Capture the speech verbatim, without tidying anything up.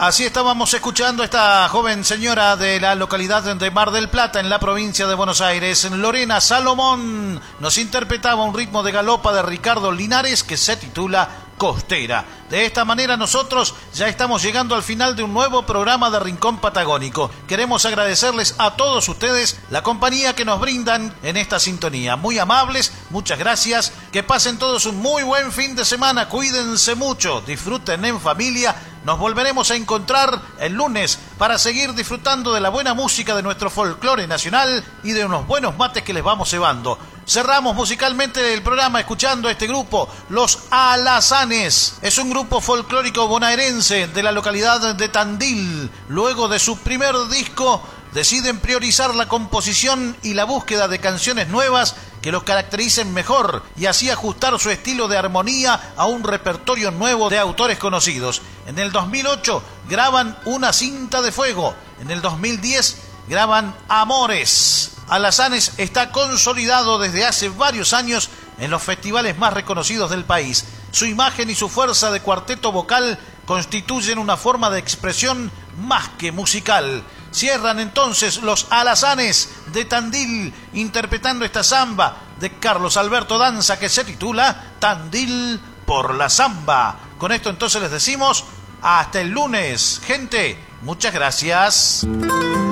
Así estábamos escuchando a esta joven señora de la localidad de Mar del Plata, en la provincia de Buenos Aires. Lorena Salomón nos interpretaba un ritmo de galopa de Ricardo Linares que se titula Costera. De esta manera nosotros ya estamos llegando al final de un nuevo programa de Rincón Patagónico. Queremos agradecerles a todos ustedes la compañía que nos brindan en esta sintonía. Muy amables, muchas gracias. Que pasen todos un muy buen fin de semana. Cuídense mucho, disfruten en familia. Nos volveremos a encontrar el lunes para seguir disfrutando de la buena música de nuestro folclore nacional y de unos buenos mates que les vamos cebando. Cerramos musicalmente el programa escuchando a este grupo, Los Alazanes. Es un grupo folclórico bonaerense de la localidad de Tandil. Luego de su primer disco, deciden priorizar la composición y la búsqueda de canciones nuevas que los caractericen mejor y así ajustar su estilo de armonía a un repertorio nuevo de autores conocidos. En el dos mil ocho graban Una cinta de fuego. En el dos mil diez graban Amores. Alazanes está consolidado desde hace varios años en los festivales más reconocidos del país. Su imagen y su fuerza de cuarteto vocal constituyen una forma de expresión más que musical. Cierran entonces Los Alazanes de Tandil interpretando esta samba de Carlos Alberto Danza que se titula Tandil por la Samba. Con esto entonces les decimos hasta el lunes. Gente, muchas gracias.